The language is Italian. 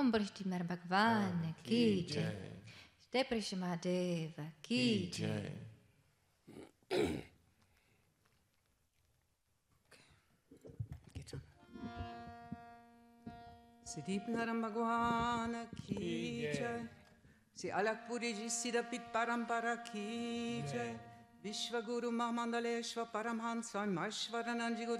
Om Brishti Mer Bhagwan Ki Jai. Ste Prish Mahadeva Ki Jai. Siddhi Naram Bhagwan Ki Jai. Si Alak Puri Ji Siddha Pit Parampara Ki Jai. Vishwaguru Mahamandaleshwa Paramhansa Maishwarananji Guru